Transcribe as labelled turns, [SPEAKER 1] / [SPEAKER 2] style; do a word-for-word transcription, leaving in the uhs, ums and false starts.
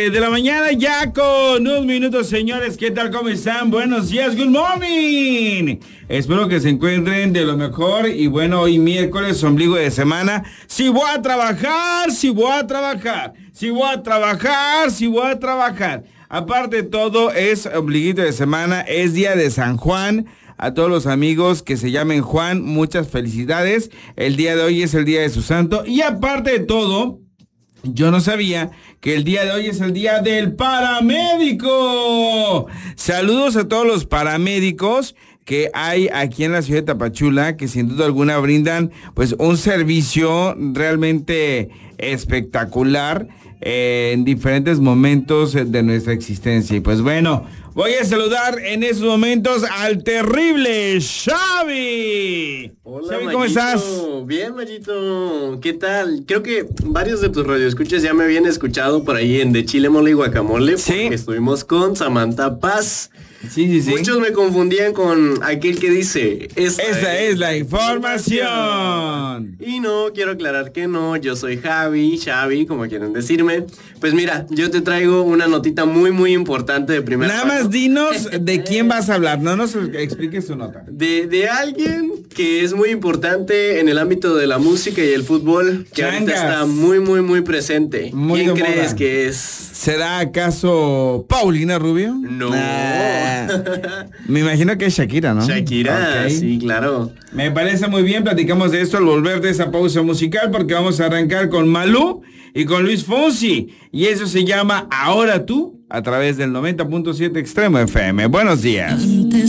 [SPEAKER 1] once de la mañana, ya con unos minutos, señores. ¿Qué tal? ¿Cómo están? Buenos días, good morning. Espero que se encuentren de lo mejor. Y bueno, hoy miércoles, ombligo de semana. Si voy a trabajar, si voy a trabajar, si voy a trabajar, si voy a trabajar. Aparte de todo, es ombliguito de semana, es día de San Juan. A todos los amigos que se llamen Juan, muchas felicidades. El día de hoy es el día de su santo. Y aparte de todo, yo no sabía que el día de hoy es el día del paramédico. Saludos a todos los paramédicos que hay aquí en la ciudad de Tapachula, que sin duda alguna brindan pues un servicio realmente espectacular eh, en diferentes momentos de nuestra existencia. Y pues bueno, voy a saludar en esos momentos al terrible Xavi.
[SPEAKER 2] Hola,
[SPEAKER 1] Xavi, ¿cómo
[SPEAKER 2] Mayito?
[SPEAKER 1] estás?
[SPEAKER 2] Bien, Mayito. ¿Qué tal? Creo que varios de tus radioescuchas ya me habían escuchado por ahí en De Chile, Mole y Guacamole.
[SPEAKER 1] Sí.
[SPEAKER 2] Porque estuvimos con Samantha Paz.
[SPEAKER 1] Sí, sí, sí.
[SPEAKER 2] Muchos me confundían con aquel que dice: Esta,
[SPEAKER 1] Esa es la información.
[SPEAKER 2] Y no, quiero aclarar que no, yo soy Javi, Xavi, como quieren decirme. Pues mira, yo te traigo una notita muy, muy importante de primera
[SPEAKER 1] Nada
[SPEAKER 2] mano.
[SPEAKER 1] más dinos de quién vas a hablar, no nos expliques tu nota.
[SPEAKER 2] De, de alguien que es muy importante en el ámbito de la música y el fútbol, que
[SPEAKER 1] Changas.
[SPEAKER 2] ahorita está muy, muy, muy presente.
[SPEAKER 1] Muy
[SPEAKER 2] ¿Quién
[SPEAKER 1] de
[SPEAKER 2] crees
[SPEAKER 1] moda.
[SPEAKER 2] que es?
[SPEAKER 1] ¿Será acaso Paulina Rubio?
[SPEAKER 2] No.
[SPEAKER 1] Ah, me imagino que es Shakira, ¿no?
[SPEAKER 2] Shakira,
[SPEAKER 1] Ok.
[SPEAKER 2] sí, claro.
[SPEAKER 1] Me parece muy bien, platicamos de esto al volver de esa pausa musical, porque vamos a arrancar con Malú y con Luis Fonsi, y eso se llama Ahora Tú, a través del noventa punto siete Extremo F M. Buenos días.